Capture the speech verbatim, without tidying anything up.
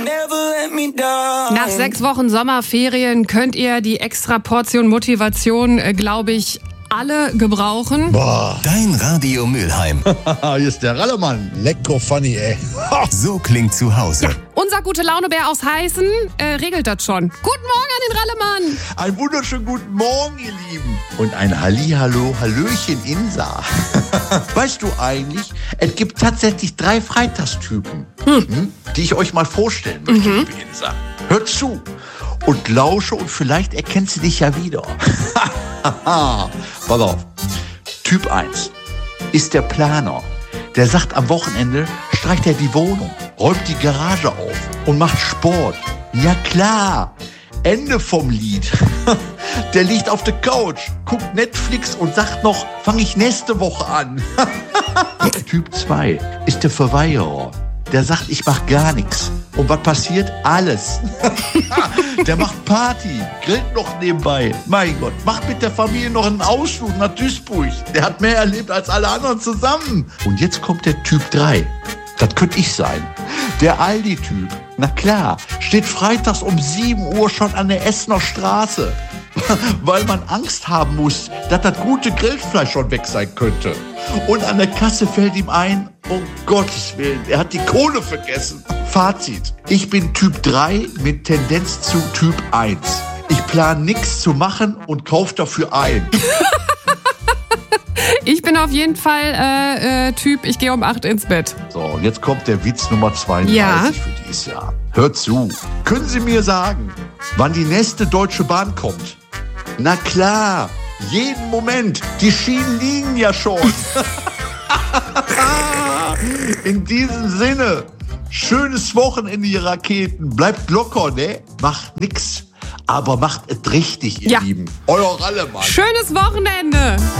Nach sechs Wochen Sommerferien könnt ihr die extra Portion Motivation, äh, glaube ich, alle gebrauchen. Boah. Dein Radio Mülheim. Hier ist der Rallemann. Lecker funny, ey. So klingt zu Hause. Ja, unser Gute-Laune-Bär aus Heißen äh, regelt das schon. Guten Morgen an den Rallemann. Einen wunderschönen guten Morgen, ihr Lieben. Und ein Hallihallo, Hallöchen, Insa. Weißt du eigentlich, es gibt tatsächlich drei Freitagstypen, hm. Hm, die ich euch mal vorstellen möchte, Mhm. liebe Insa. Hört zu und lausche und vielleicht erkennst du dich ja wieder. Pass auf. Typ eins ist der Planer. Der sagt, am Wochenende streicht er die Wohnung, räumt die Garage auf und macht Sport. Ja klar, Ende vom Lied. Der liegt auf der Couch, guckt Netflix und sagt noch, fange ich nächste Woche an. Typ zwei ist der Verweigerer. Der sagt, ich mach gar nichts. Und was passiert? Alles. Der macht Party, grillt noch nebenbei. Mein Gott, macht mit der Familie noch einen Ausflug nach Duisburg. Der hat mehr erlebt als alle anderen zusammen. Und jetzt kommt der Typ drei. Das könnte ich sein. Der Aldi-Typ. Na klar, steht freitags um sieben Uhr schon an der Essener Straße. Weil man Angst haben muss, dass das gute Grillfleisch schon weg sein könnte. Und an der Kasse fällt ihm ein, um Gottes Willen, er hat die Kohle vergessen. Fazit, ich bin Typ drei mit Tendenz zu Typ eins. Ich plane nichts zu machen und kaufe dafür ein. Ich bin auf jeden Fall äh, äh, Typ, ich gehe um acht ins Bett. So, und jetzt kommt der Witz Nummer zweiunddreißig Ja. für dieses Jahr. Hört zu. Können Sie mir sagen, wann die nächste Deutsche Bahn kommt? Na klar, jeden Moment. Die Schienen liegen ja schon. In diesem Sinne, schönes Wochenende, ihr Raketen. Bleibt locker, ne? Macht nix. Aber macht es richtig, ihr Ja. Lieben. Euer Rallemann. Schönes Wochenende.